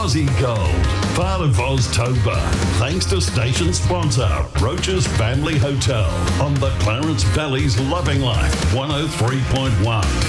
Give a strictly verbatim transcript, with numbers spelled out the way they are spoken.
Aussie Gold, part of Oztober. Thanks to station sponsor, Roach's Family Hotel on the Clarence Valley's Loving Life, one oh three point one.